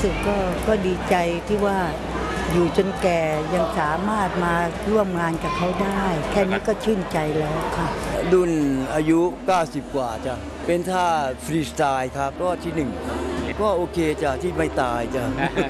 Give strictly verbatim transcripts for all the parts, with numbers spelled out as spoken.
สึกก็ก็ดีใจที่ว่าอยู่จนแก่ยังสามารถมาร่วมงานกับเขาได้แค่นี้ก็ชื่นใจแล้วค่ะดุนอายุเก้าสิบกว่าจ้ะเป็นท่าฟรีสไตล์ครับก็ที่หนึ่งก็โอเคจ้ะที่ไม่ตายจ้ะ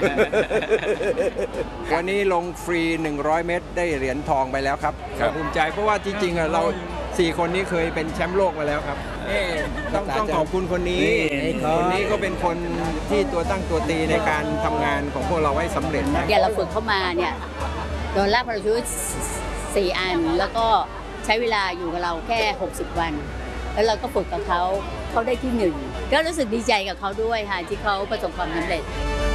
วันนี้ลงฟรีหนึ่งร้อยเมตรได้เหรียญทองไปแล้วครับภูมิใจเพราะว่าจริงๆเราสี่คนนี้เคยเป็นแชมป์โลกมาแล้วครับต้องต้องขอบคุณคนนี้คนนี้ก็เป็นคนที่ตัวตั้งตัวตีในการทำงานของพวกเราให้สำเร็จอย่างเราฝึกเข้ามาเนี่ยโดนลากพาราชูทสี่อันแล้วก็ใช้เวลาอยู่กับเราแค่หกสิบวันแล้วเราก็ฝึกกับเขาเขาได้ที่หนึ่งก็รู้สึกดีใจกับเขาด้วยค่ะที่เขาประสบความสำเร็จ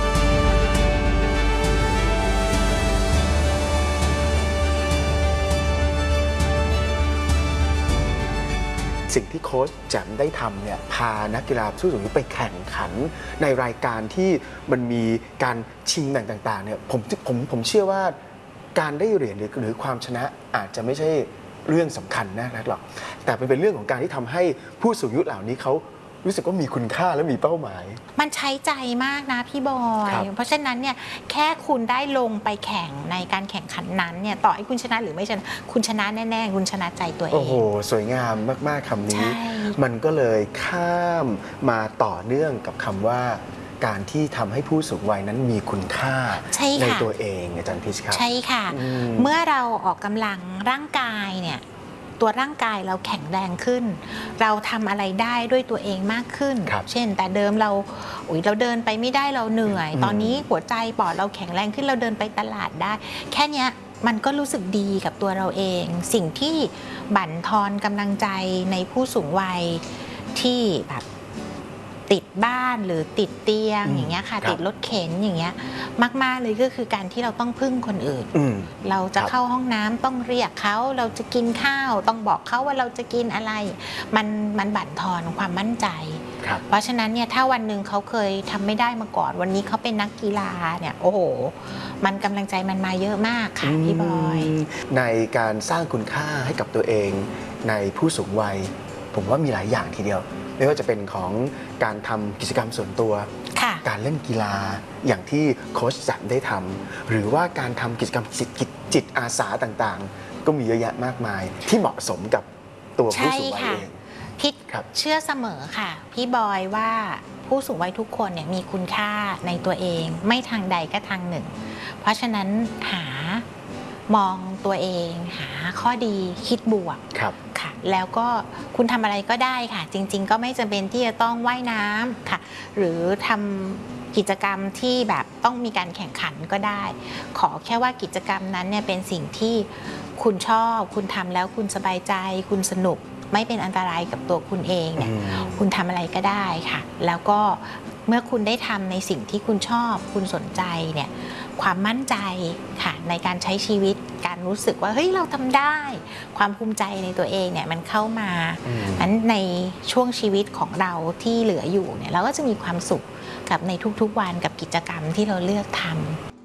สิ่งที่โค้ชแจ่มได้ทำเนี่ยพานักกีฬาผู้สูงอายุไปแข่งขันในรายการที่มันมีการชิงต่างๆเนี่ยผมผมผมเชื่อว่าการได้เหรียญหรือความชนะอาจจะไม่ใช่เรื่องสำคัญนักหรอกแต่เป็นเรื่องของการที่ทำให้ผู้สูงอายุเหล่านี้เขารู้สึกว่ามีคุณค่าและมีเป้าหมายมันใช้ใจมากนะพี่บอยเพราะฉะนั้นเนี่ยแค่คุณได้ลงไปแข่งในการแข่งขันนั้นเนี่ยต่อให้คุณชนะหรือไม่ชนะคุณชนะแน่ๆคุณชนะใจตัวเองโอ้โหสวยงามมากๆคำนี้มันก็เลยข้ามมาต่อเนื่องกับคำว่าการที่ทำให้ผู้สูงวัยนั้นมีคุณค่าใ, ในตัวเองอาจารย์พิชครับใช่ค่ะเมื่อเราออกกำลังร่างกายเนี่ยตัวร่างกายเราแข็งแรงขึ้นเราทำอะไรได้ด้วยตัวเองมากขึ้นเช่นแต่เดิมเราอุยเราเดินไปไม่ได้เราเหนื่อยตอนนี้หัวใจปอดเราแข็งแรงขึ้นเราเดินไปตลาดได้แค่นี้มันก็รู้สึกดีกับตัวเราเองสิ่งที่บั่นทอนกำลังใจในผู้สูงวัยที่แบบติดบ้านหรือติดเตียงอย่างเงี้ยค่ะติดรถเข็นอย่างเงี้ยมากๆเลยก็คือการที่เราต้องพึ่งคนอื่นเราจะเข้าห้องน้ำต้องเรียกเขาเราจะกินข้าวต้องบอกเขาว่าเราจะกินอะไรมันมันบั่นทอนความมั่นใจเพราะฉะนั้นเนี่ยถ้าวันหนึ่งเขาเคยทำไม่ได้มาก่อนวันนี้เขาเป็นนักกีฬาเนี่ยโอ้โหมันกำลังใจมันมาเยอะมากค่ะพี่บอยในการสร้างคุณค่าให้กับตัวเองในผู้สูงวัยผมว่ามีหลายอย่างทีเดียวไม่ว่าจะเป็นของการทำกิจกรรมส่วนตัวการเล่นกีฬาอย่างที่โค้ชแจ่มได้ทำหรือว่าการทำกิจกรรมจิตจิตอาสาต่างๆก็มีเยอะแยะมากมายที่เหมาะสมกับตัวผู้สูงวัยเองพิชเชื่อเสมอค่ะพี่บอยว่าผู้สูงวัยทุกคนเนี่ยมีคุณค่าในตัวเองไม่ทางใดก็ทางหนึ่งเพราะฉะนั้นหามองตัวเองหาข้อดีคิดบวกค่ะแล้วก็คุณทำอะไรก็ได้ค่ะจริงๆก็ไม่จำเป็นที่จะต้องว่ายน้ำค่ะหรือทำกิจกรรมที่แบบต้องมีการแข่งขันก็ได้ขอแค่ว่ากิจกรรมนั้นเนี่ยเป็นสิ่งที่คุณชอบคุณทำแล้วคุณสบายใจคุณสนุกไม่เป็นอันตรายกับตัวคุณเองเนี่ยคุณทำอะไรก็ได้ค่ะแล้วก็เมื่อคุณได้ทำในสิ่งที่คุณชอบคุณสนใจเนี่ยความมั่นใจค่ะในการใช้ชีวิตการรู้สึกว่าเฮ้ยเราทำได้ความภูมิใจในตัวเองเนี่ยมันเข้ามานั้นในช่วงชีวิตของเราที่เหลืออยู่เนี่ยเราก็จะมีความสุขกับในทุกๆวันกับกิจกรรมที่เราเลือกทำ